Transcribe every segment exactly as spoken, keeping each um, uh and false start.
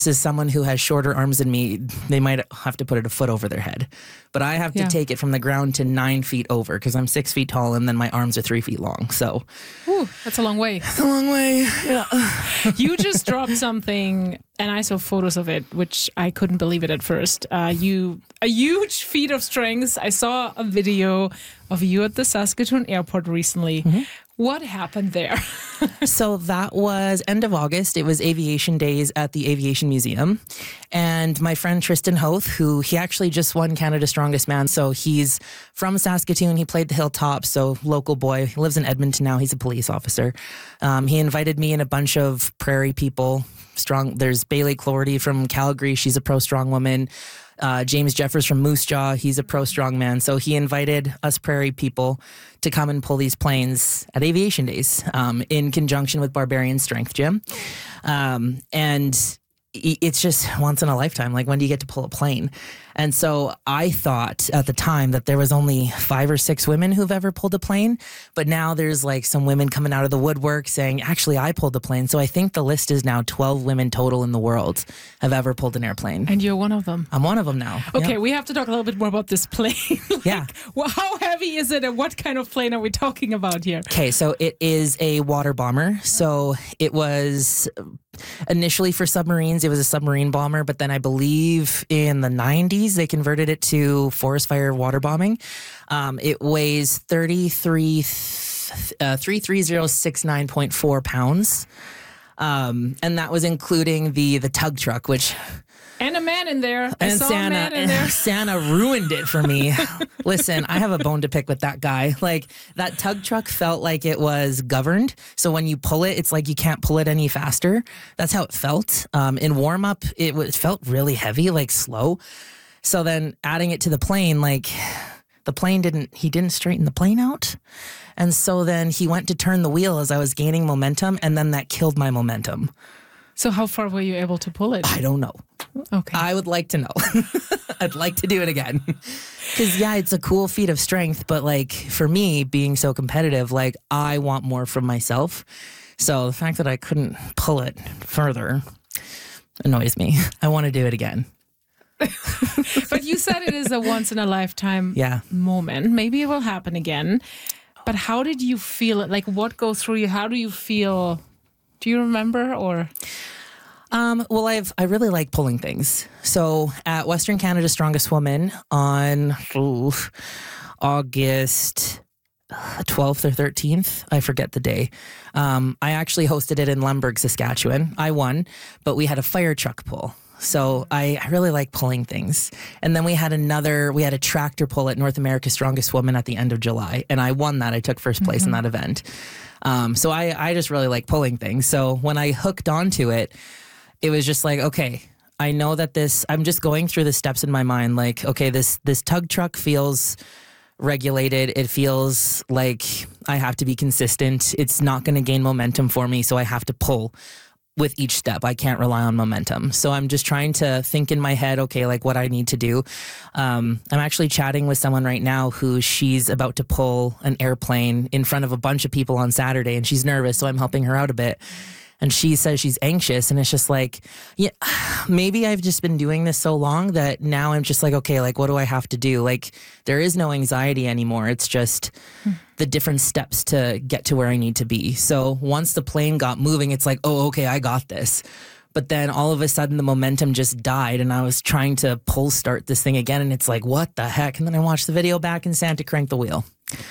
As someone who has shorter arms than me, they might have to put it a foot over their head. But I have to Yeah. take it from the ground to nine feet over because I'm six feet tall and then my arms are three feet long. So Ooh, that's a long way. it's a long way. Yeah. You just dropped something, and I saw photos of it, which I couldn't believe it at first. Uh, you, a huge feat of strength. I saw a video of you at the Saskatoon airport recently. Mm-hmm. What happened there? So that was end of August. It was aviation days at the Aviation Museum. And my friend Tristan Hoth, who he actually just won Canada's Strongest Man. So he's from Saskatoon. He played the Hilltops, so local boy. He lives in Edmonton now. He's a police officer. Um, he invited me and a bunch of prairie people. Strong. There's Bailey Clorty from Calgary. She's a pro strong woman. Uh, James Jeffers from Moose Jaw, he's a pro strongman. So he invited us prairie people to come and pull these planes at Aviation Days um, in conjunction with Barbarian Strength Gym. Um, and it's just once in a lifetime. Like, when do you get to pull a plane? And so I thought at the time that there was only five or six women who've ever pulled a plane. But now there's like some women coming out of the woodwork saying, actually, I pulled a plane. So I think the list is now twelve women total in the world have ever pulled an airplane. And you're one of them. I'm one of them now. Okay, Yeah. we have to talk a little bit more about this plane. Like, Yeah. well, how heavy is it, and what kind of plane are we talking about here? Okay, so it is a water bomber. So it was initially for submarines. It was a submarine bomber, but then I believe in the nineties they converted it to forest fire water bombing. Um, it weighs thirty-three, uh, three three zero six nine point four pounds. Um, and that was including the the tug truck, which And a man in there. I and saw Santa a man in there. Santa ruined it for me. Listen, I have a bone to pick with that guy. Like, that tug truck felt like it was governed. So when you pull it, it's like you can't pull it any faster. That's how it felt. Um, in warm up, it was felt really heavy, like slow. So then adding it to the plane, like the plane didn't, he didn't straighten the plane out. And so then he went to turn the wheel as I was gaining momentum, and then that killed my momentum. So how far were you able to pull it? I don't know. Okay. I would like to know. I'd like to do it again. Because, yeah, it's a cool feat of strength. But, like, for me, being so competitive, like, I want more from myself. So the fact that I couldn't pull it further annoys me. I want to do it again. But you said it is a once in a lifetime Yeah. moment. Maybe it will happen again. But how did you feel it? Like, what goes through you? How do you feel? Do you remember, or? Um, well, I've I really like pulling things. So at Western Canada's Strongest Woman on ooh, August twelfth or thirteenth, I forget the day. Um, I actually hosted it in Lemberg, Saskatchewan. I won, but we had a fire truck pull. So I, I really like pulling things. And then we had another, we had a tractor pull at North America's Strongest Woman at the end of July. And I won that. I took first place mm-hmm. in that event. Um, so I, I just really like pulling things. So when I hooked onto it, it was just like, okay, I know that this, I'm just going through the steps in my mind. Like, okay, this, this tug truck feels regulated. It feels like I have to be consistent. It's not going to gain momentum for me. So I have to pull with each step. I can't rely on momentum. So I'm just trying to think in my head, okay, like what I need to do. Um, I'm actually chatting with someone right now who she's about to pull an airplane in front of a bunch of people on Saturday, and she's nervous. So I'm helping her out a bit. And she says she's anxious, and it's just like, yeah, maybe I've just been doing this so long that now I'm just like, okay, like, what do I have to do? Like, there is no anxiety anymore. It's just hmm. the different steps to get to where I need to be. So once the plane got moving, it's like, oh, okay, I got this. But then all of a sudden the momentum just died, and I was trying to pull start this thing again, and it's like, what the heck? And then I watched the video back, and Santa cranked the wheel.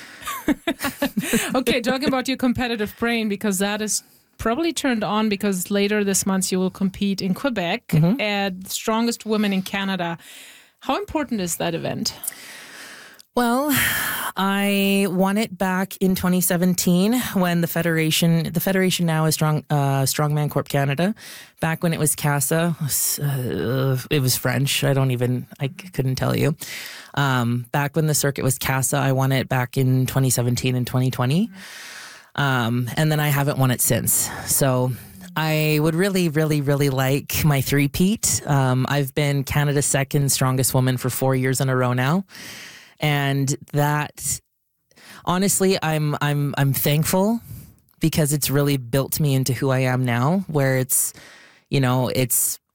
Okay, talking about your competitive brain, because that is probably turned on because later this month you will compete in Quebec mm-hmm. at Strongest Women in Canada. How important is that event? Well, I won it back in twenty seventeen when the Federation, the Federation now is Strong uh, Strongman Corp Canada. Back when it was CASA, uh, it was French. I don't even, I couldn't tell you. Um, back when the circuit was CASA, I won it back in twenty seventeen and twenty twenty. Mm-hmm. Um, and then I haven't won it since. So I would really, really, really like my three-peat. Um, I've been Canada's second strongest woman for four years in a row now. And that, honestly, I'm, I'm, I'm thankful because it's really built me into who I am now, where it's, you know, it's,